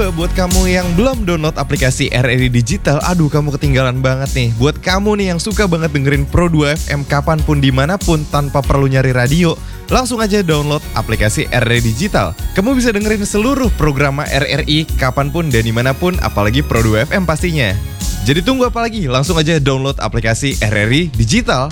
kedua, buat kamu yang belum download aplikasi RRI Digital, aduh kamu ketinggalan banget nih. Buat kamu nih yang suka banget dengerin Pro 2 FM kapanpun dimanapun tanpa perlu nyari radio, langsung aja download aplikasi RRI Digital. Kamu bisa dengerin seluruh program RRI kapanpun dan dimanapun, apalagi Pro 2 FM pastinya. Jadi tunggu apa lagi? Langsung aja download aplikasi RRI Digital.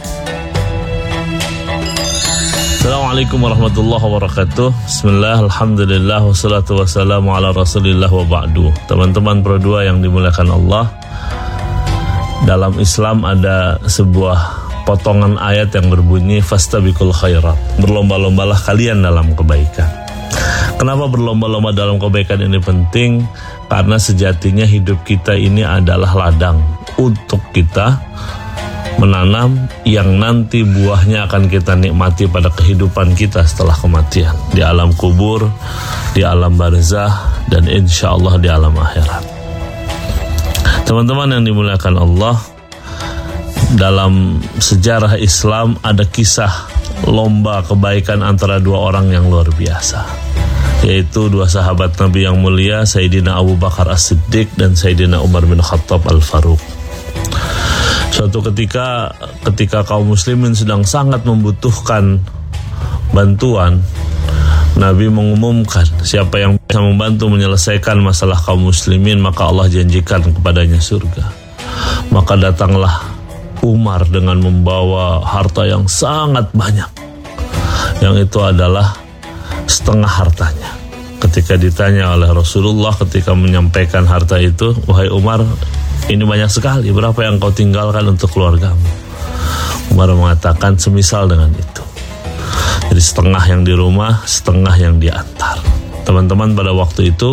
Assalamualaikum warahmatullahi wabarakatuh. Bismillah, alhamdulillah, wassalatu wassalamu ala rasulillah wa ba'du. Teman-teman Pro 2 yang dimuliakan Allah, dalam Islam ada sebuah potongan ayat yang berbunyi fastabiqul khairat, berlomba-lombalah kalian dalam kebaikan. Kenapa berlomba-lomba dalam kebaikan ini penting? Karena sejatinya hidup kita ini adalah ladang untuk kita menanam yang nanti buahnya akan kita nikmati pada kehidupan kita setelah kematian, di alam kubur, di alam barzah, dan insya Allah di alam akhirat. Teman-teman yang dimuliakan Allah, dalam sejarah Islam ada kisah lomba kebaikan antara dua orang yang luar biasa, yaitu dua sahabat Nabi yang mulia, Sayyidina Abu Bakar As-Siddiq dan Sayyidina Umar bin Khattab Al-Faruq. Suatu ketika kaum muslimin sedang sangat membutuhkan bantuan, Nabi mengumumkan siapa yang bisa membantu menyelesaikan masalah kaum muslimin, maka Allah janjikan kepadanya surga. Maka datanglah Umar dengan membawa harta yang sangat banyak, yang itu adalah setengah hartanya. Ketika ditanya oleh Rasulullah ketika menyampaikan harta itu, wahai Umar, ini banyak sekali, berapa yang kau tinggalkan untuk keluargamu? Umar mengatakan semisal dengan itu. Jadi setengah yang di rumah, setengah yang diantar. Teman-teman, pada waktu itu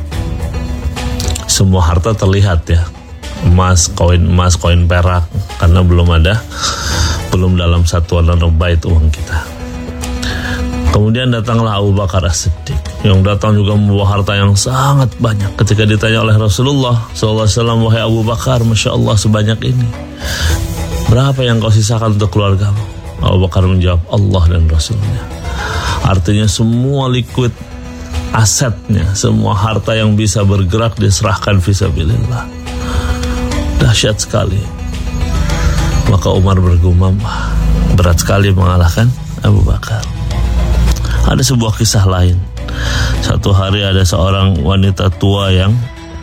semua harta terlihat ya, emas, koin perak, karena belum dalam satuan rupiah itu uang kita. Kemudian datanglah Abu Bakar As-Siddiq, yang datang juga membawa harta yang sangat banyak. Ketika ditanya oleh Rasulullah SAW, wahai Abu Bakar, Masya Allah sebanyak ini, berapa yang kau sisakan untuk keluargamu? Abu Bakar menjawab, Allah dan Rasulnya. Artinya semua liquid asetnya, semua harta yang bisa bergerak diserahkan fisabilillah. Dahsyat sekali. Maka Umar bergumam, berat sekali mengalahkan Abu Bakar. Ada sebuah kisah lain. Satu hari ada seorang wanita tua yang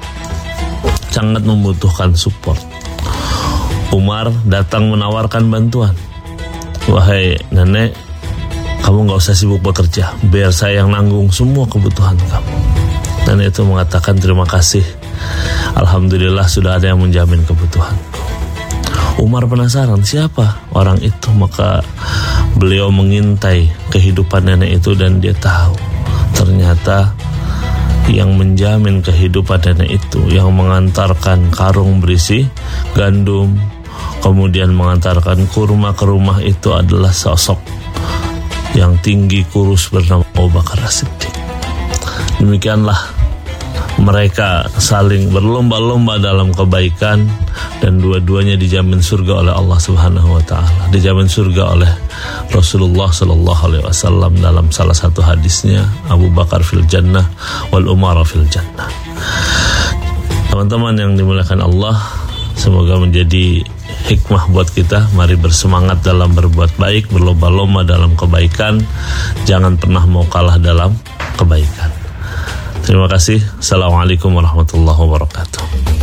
sangat membutuhkan support. Umar datang menawarkan bantuan. Wahai nenek, kamu gak usah sibuk bekerja, biar saya yang nanggung semua kebutuhan kamu. Nenek itu mengatakan terima kasih, alhamdulillah sudah ada yang menjamin kebutuhanku. Umar penasaran siapa orang itu, maka beliau mengintai kehidupan nenek itu dan dia tahu ternyata yang menjamin kehidupan nenek itu, yang mengantarkan karung berisi gandum, kemudian mengantarkan kurma ke rumah itu adalah sosok yang tinggi kurus bernama Abu Bakar As-Siddiq. Demikianlah mereka saling berlomba-lomba dalam kebaikan dan dua-duanya dijamin surga oleh Allah Subhanahu wa taala, dijamin surga oleh Rasulullah sallallahu alaihi wasallam dalam salah satu hadisnya, Abu Bakar fil jannah wal Umar fil jannah. Teman-teman yang dimuliakan Allah, semoga menjadi hikmah buat kita. Mari bersemangat dalam berbuat baik, berlomba-lomba dalam kebaikan, jangan pernah mau kalah dalam kebaikan. Terima kasih. Assalamualaikum warahmatullahi wabarakatuh.